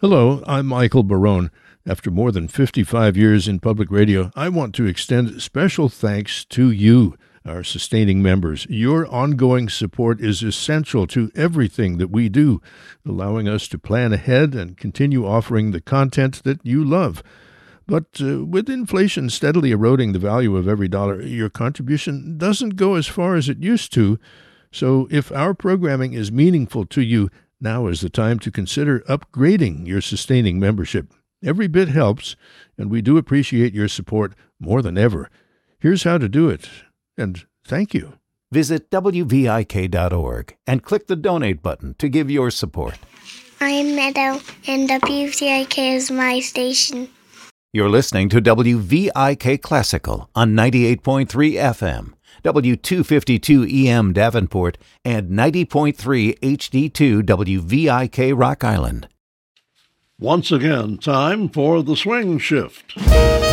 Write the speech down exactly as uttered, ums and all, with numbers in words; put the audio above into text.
Hello, I'm Michael Barone. After more than fifty-five years in public radio, I want to extend special thanks to you, our sustaining members. Your ongoing support is essential to everything that we do, allowing us to plan ahead and continue offering the content that you love. But uh, with inflation steadily eroding the value of every dollar, your contribution doesn't go as far as it used to. So if our programming is meaningful to you, now is the time to consider upgrading your sustaining membership. Every bit helps, and we do appreciate your support more than ever. Here's how to do it, and thank you. Visit W V I K dot org and click the donate button to give your support. I'm Meadow, and W V I K is my station. You're listening to W V I K Classical on ninety-eight point three F M. W two fifty-two E M Davenport, and ninety point three H D two W V I K Rock Island. Once again, time for the Swing Shift.